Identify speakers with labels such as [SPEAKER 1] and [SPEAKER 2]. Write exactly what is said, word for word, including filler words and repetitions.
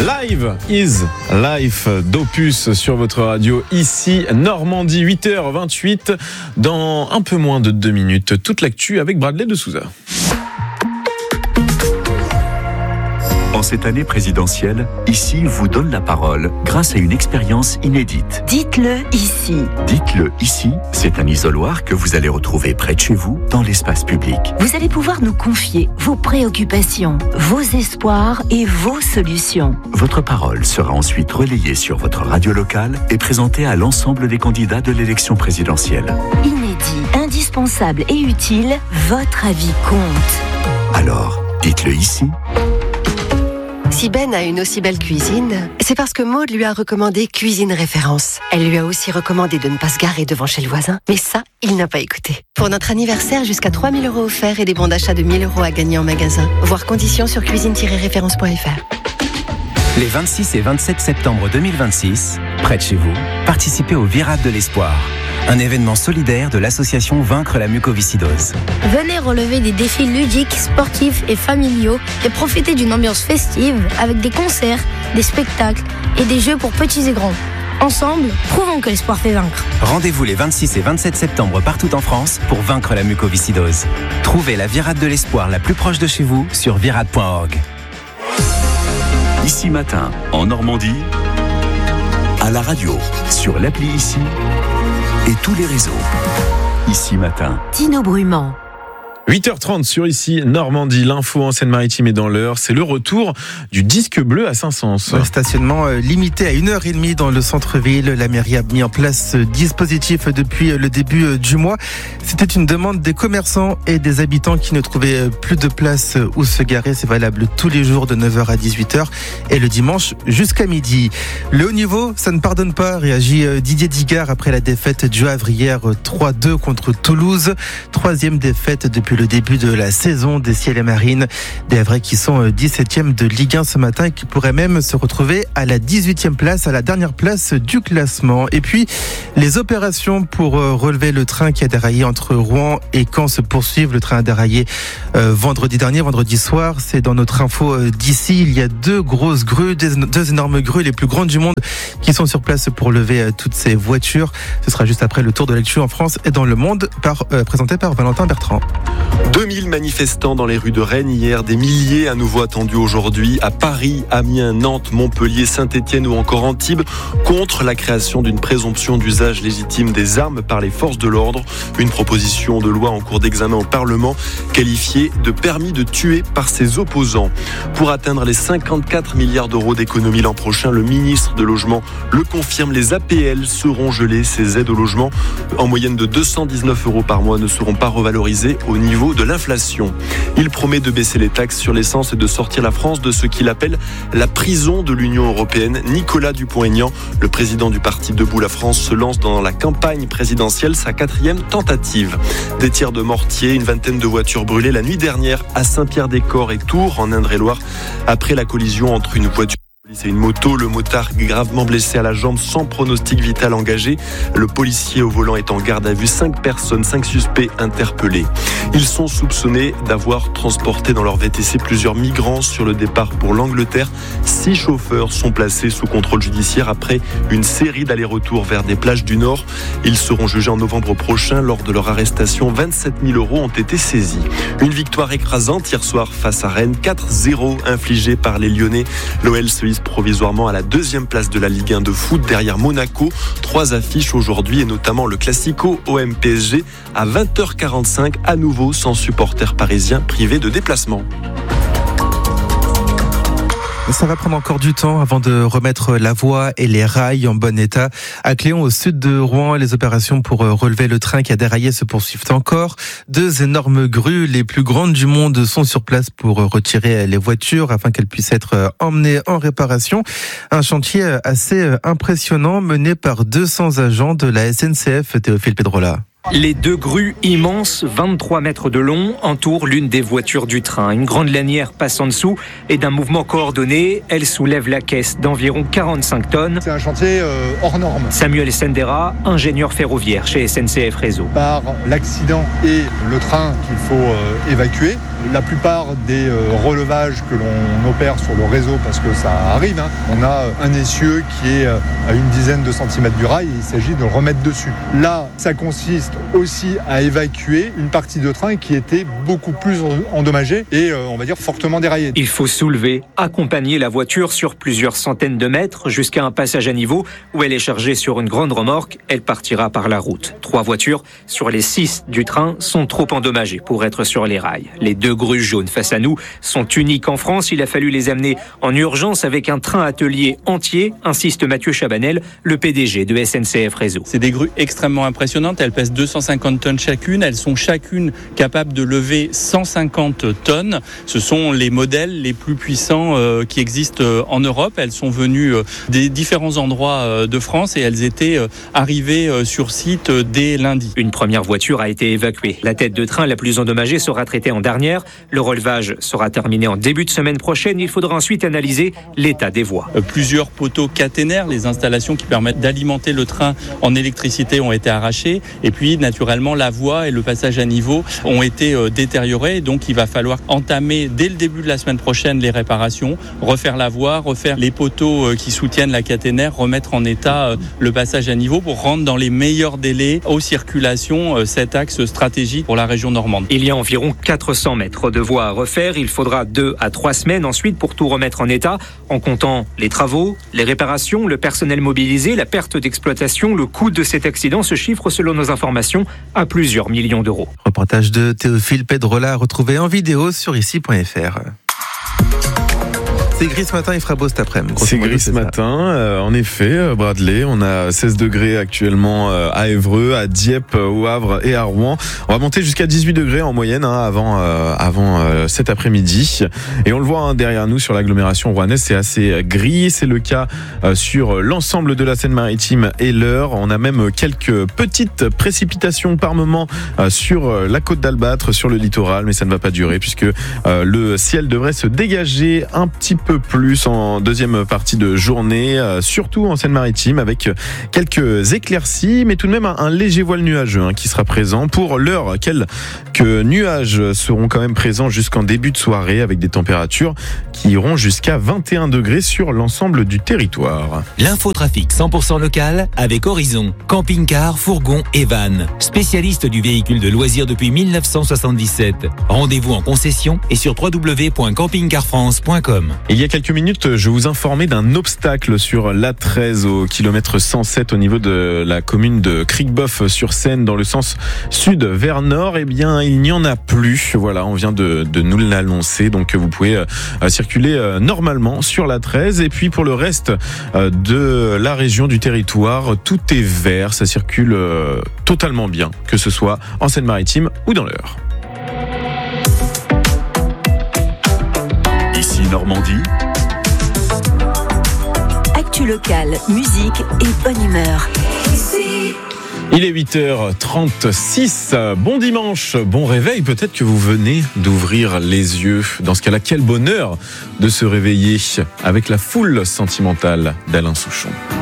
[SPEAKER 1] Live is Life d'Opus sur votre radio, ici Normandie, huit heures vingt-huit. Dans un peu moins de deux minutes, toute l'actu avec Bradley de Souza.
[SPEAKER 2] En cette année présidentielle, Ici vous donne la parole grâce à une expérience inédite.
[SPEAKER 3] Dites-le ici.
[SPEAKER 2] Dites-le ici, c'est un isoloir que vous allez retrouver près de chez vous, dans l'espace public.
[SPEAKER 3] Vous allez pouvoir nous confier vos préoccupations, vos espoirs et vos solutions.
[SPEAKER 2] Votre parole sera ensuite relayée sur votre radio locale et présentée à l'ensemble des candidats de l'élection présidentielle.
[SPEAKER 3] Inédit, indispensable et utile, votre avis compte.
[SPEAKER 2] Alors, dites-le ici.
[SPEAKER 4] Si Ben a une aussi belle cuisine, c'est parce que Maude lui a recommandé Cuisine Référence. Elle lui a aussi recommandé de ne pas se garer devant chez le voisin. Mais ça, il n'a pas écouté. Pour notre anniversaire, jusqu'à trois mille euros offerts et des bons d'achat de mille euros à gagner en magasin. Voir conditions sur cuisine tiret référence point f r.
[SPEAKER 5] Les vingt-six et vingt-sept septembre deux mille vingt-six, près de chez vous, participez au Virade de l'Espoir, un événement solidaire de l'association Vaincre la mucoviscidose.
[SPEAKER 6] Venez relever des défis ludiques, sportifs et familiaux et profiter d'une ambiance festive avec des concerts, des spectacles et des jeux pour petits et grands. Ensemble, prouvons que l'espoir fait vaincre.
[SPEAKER 5] Rendez-vous les vingt-six et vingt-sept septembre partout en France pour vaincre la mucoviscidose. Trouvez la Virade de l'Espoir la plus proche de chez vous sur virade point org.
[SPEAKER 2] Ici Matin, en Normandie, à la radio, sur l'appli Ici et tous les réseaux. Ici Matin.
[SPEAKER 3] Tino Brumand.
[SPEAKER 1] huit heures trente sur Ici Normandie, l'info en Seine-Maritime et dans l'Eure, c'est le retour du disque bleu à Saint-Saëns.
[SPEAKER 7] Un stationnement limité à une heure et demie dans le centre-ville. La mairie a mis en place ce dispositif depuis le début du mois. C'était une demande des commerçants et des habitants qui ne trouvaient plus de place où se garer. C'est valable tous les jours de neuf heures à dix-huit heures et le dimanche jusqu'à midi. Le haut niveau, ça ne pardonne pas, réagit Didier Digard après la défaite du Havre hier trois deux contre Toulouse. Troisième défaite depuis le début de la saison des Ciels et Marines. Des Havrais qui sont dix-septième de Ligue un ce matin et qui pourraient même se retrouver à la dix-huitième place, à la dernière place du classement. Et puis, les opérations pour relever le train qui a déraillé entre Rouen et Caen se poursuivent. Le train a déraillé euh, vendredi dernier, vendredi soir. C'est dans notre info d'ici. Il y a deux grosses grues, deux énormes grues, les plus grandes du monde, qui sont sur place pour lever toutes ces voitures. Ce sera juste après le tour de l'actu en France et dans le monde, par, euh, présenté par Valentin Bertrand.
[SPEAKER 8] deux mille manifestants dans les rues de Rennes hier, des milliers à nouveau attendus aujourd'hui à Paris, Amiens, Nantes, Montpellier, Saint-Étienne ou encore Antibes contre la création d'une présomption d'usage légitime des armes par les forces de l'ordre. Une proposition de loi en cours d'examen au Parlement qualifiée de permis de tuer par ses opposants. Pour atteindre les cinquante-quatre milliards d'euros d'économie l'an prochain, le ministre de Logement le confirme, les A P L seront gelées. Ces aides au logement en moyenne de deux cent dix-neuf euros par mois ne seront pas revalorisées au niveau de l'inflation. Il promet de baisser les taxes sur l'essence et de sortir la France de ce qu'il appelle la prison de l'Union européenne. Nicolas Dupont-Aignan, le président du parti Debout la France, se lance dans la campagne présidentielle, sa quatrième tentative. Des tirs de mortier, une vingtaine de voitures brûlées la nuit dernière à Saint-Pierre-des-Corps et Tours, en Indre-et-Loire, après la collision entre une voiture et une moto. Le motard gravement blessé à la jambe sans pronostic vital engagé. Le policier au volant est en garde à vue. Cinq personnes, cinq suspects interpellés. Ils sont soupçonnés d'avoir transporté dans leur V T C plusieurs migrants sur le départ pour l'Angleterre. Six chauffeurs sont placés sous contrôle judiciaire après une série d'allers-retours vers des plages du Nord. Ils seront jugés en novembre prochain. Lors de leur arrestation, vingt-sept mille euros ont été saisis. Une victoire écrasante hier soir face à Rennes. quatre zéro infligée par les Lyonnais. L'O L se hisse provisoirement à la deuxième place de la Ligue un de foot derrière Monaco. Trois affiches aujourd'hui et notamment le Classico O M P S G à vingt heures quarante-cinq, à nouveau sans supporters parisiens privés de déplacement.
[SPEAKER 7] Ça va prendre encore du temps avant de remettre la voie et les rails en bon état. À Cléon, au sud de Rouen, les opérations pour relever le train qui a déraillé se poursuivent encore. Deux énormes grues, les plus grandes du monde, sont sur place pour retirer les voitures afin qu'elles puissent être emmenées en réparation. Un chantier assez impressionnant mené par deux cents agents de la S N C F, Théophile Pedrola.
[SPEAKER 9] Les deux grues immenses, vingt-trois mètres de long, entourent l'une des voitures du train. Une grande lanière passe en dessous et d'un mouvement coordonné, elle soulève la caisse d'environ quarante-cinq tonnes.
[SPEAKER 10] C'est un chantier euh, hors norme.
[SPEAKER 9] Samuel Sendera, ingénieur ferroviaire chez S N C F Réseau.
[SPEAKER 10] Par l'accident et le train qu'il faut euh, évacuer, la plupart des euh, relevages que l'on opère sur le réseau, parce que ça arrive, hein, on a un essieu qui est euh, à une dizaine de centimètres du rail et il s'agit de le remettre dessus. Là, ça consiste aussi à évacuer une partie de train qui était beaucoup plus endommagée et euh, on va dire fortement déraillée.
[SPEAKER 9] Il faut soulever, accompagner la voiture sur plusieurs centaines de mètres jusqu'à un passage à niveau où elle est chargée sur une grande remorque. Elle partira par la route. Trois voitures sur les six du train sont trop endommagées pour être sur les rails. Les deux grues jaunes face à nous sont uniques en France. Il a fallu les amener en urgence avec un train atelier entier, insiste Mathieu Chabanel, le P D G de S N C F Réseau.
[SPEAKER 11] C'est des grues extrêmement impressionnantes. Elles pèsent deux cent cinquante tonnes chacune. Elles sont chacune capables de lever cent cinquante tonnes. Ce sont les modèles les plus puissants euh, qui existent euh, en Europe. Elles sont venues euh, des différents endroits euh, de France et elles étaient euh, arrivées euh, sur site euh, dès lundi.
[SPEAKER 9] Une première voiture a été évacuée. La tête de train la plus endommagée sera traitée en dernière. Le relevage sera terminé en début de semaine prochaine. Il faudra ensuite analyser l'état des voies.
[SPEAKER 11] Euh, plusieurs poteaux caténaires, les installations qui permettent d'alimenter le train en électricité ont été arrachées. Et puis, naturellement, la voie et le passage à niveau ont été euh, détériorés. Donc, il va falloir entamer dès le début de la semaine prochaine les réparations, refaire la voie, refaire les poteaux euh, qui soutiennent la caténaire, remettre en état euh, le passage à niveau pour rendre dans les meilleurs délais aux circulations euh, cet axe stratégique pour la région normande.
[SPEAKER 9] Il y a environ quatre cents mètres de voie à refaire. Il faudra deux à trois semaines ensuite pour tout remettre en état, en comptant les travaux, les réparations, le personnel mobilisé, la perte d'exploitation. Le coût de cet accident se chiffre, selon nos informations, à plusieurs millions d'euros.
[SPEAKER 7] Reportage de Théophile Pedrola, retrouvé en vidéo sur ici point f r. C'est gris ce matin, il fera beau cet après-midi.
[SPEAKER 1] C'est gris ce matin, euh, en effet, Bradley. On a seize degrés actuellement euh, à Évreux, à Dieppe, au Havre et à Rouen. On va monter jusqu'à dix-huit degrés en moyenne hein, avant, euh, avant euh, cet après-midi. Et on le voit hein, derrière nous sur l'agglomération rouennaise, c'est assez gris. C'est le cas euh, sur l'ensemble de la Seine-Maritime et l'Eure. On a même quelques petites précipitations par moment euh, sur la côte d'Albâtre, sur le littoral, mais ça ne va pas durer puisque euh, le ciel devrait se dégager un petit peu plus en deuxième partie de journée, euh, surtout en Seine-Maritime avec quelques éclaircies, mais tout de même un, un léger voile nuageux hein, qui sera présent. Pour l'heure, quelques nuages seront quand même présents jusqu'en début de soirée avec des températures qui iront jusqu'à vingt et un degrés sur l'ensemble du territoire.
[SPEAKER 12] L'infotrafic cent pour cent local avec Horizon, camping-car, fourgon et van. Spécialiste du véhicule de loisirs depuis mille neuf cent soixante-dix-sept. Rendez-vous en concession et sur w w w point camping car france point com.
[SPEAKER 1] Il y a quelques minutes, je vous informais d'un obstacle sur l'A treize au kilomètre cent sept au niveau de la commune de Cricboeuf-sur-Seine dans le sens sud vers nord. Eh bien, il n'y en a plus. Voilà, on vient de, de nous l'annoncer. Donc, vous pouvez euh, circuler euh, normalement sur l'A treize. Et puis, pour le reste euh, de la région du territoire, tout est vert. Ça circule euh, totalement bien, que ce soit en Seine-Maritime ou dans l'Eure.
[SPEAKER 2] Ici Normandie.
[SPEAKER 3] Actu locale, musique et bonne humeur.
[SPEAKER 1] Il est huit heures trente-six. Bon dimanche, bon réveil. Peut-être que vous venez d'ouvrir les yeux. Dans ce cas-là, quel bonheur de se réveiller avec la foule sentimentale d'Alain Souchon.